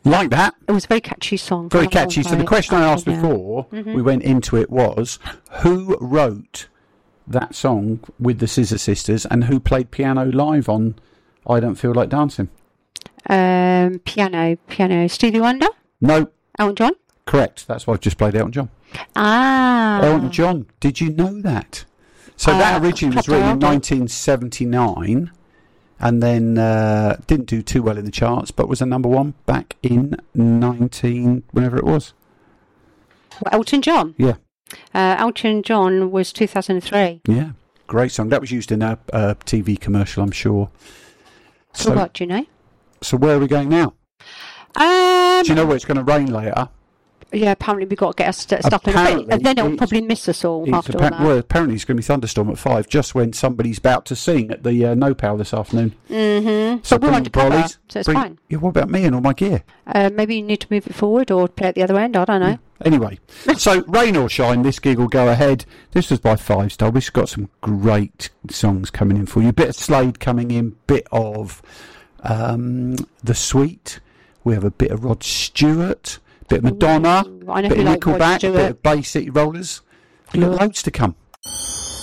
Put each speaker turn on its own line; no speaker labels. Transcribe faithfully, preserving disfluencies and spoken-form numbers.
Like that.
It was a very catchy song.
Very catchy. So the question I asked
yeah.
before
mm-hmm.
we went into it was, who wrote that song with the Scissor Sisters and who played piano live on I Don't Feel Like Dancing?
Um, piano, piano. Stevie Wonder?
No.
Elton John?
Correct. That's why I've just played Elton John.
Ah.
Elton John. Did you know that? So
uh,
that originally was written in nineteen seventy-nine and then uh, didn't do too well in the charts, but was a number one back in nineteen, whenever it was.
What, Elton John?
Yeah.
Uh, Elton John was two thousand three.
Yeah. Great song. That was used in a, a T V commercial, I'm sure.
So, so what, do you know?
So where are we going now?
Um,
do you know where it's going to rain later?
Yeah, apparently we've got to get us st- stuff in a bit, and then it'll probably miss us all after all that.
Well, apparently it's going to be thunderstorm at five, just when somebody's about to sing at the uh, No Power this afternoon.
Mm-hmm.
So
but we're undercover,
brollies,
so it's
bring,
fine.
Yeah, what about me and all my gear?
Uh, maybe you need to move it forward or play at the other end, I don't know.
Yeah. Anyway, so rain or shine, this gig will go ahead. This was by Five Star. We've got some great songs coming in for you. Bit of Slade coming in, bit of um, The Sweet. We have a bit of Rod Stewart. Bit of Madonna,
Ooh, I know
bit of
like
Nickelback,
bit
of Bay City Rollers. We've got loads to come.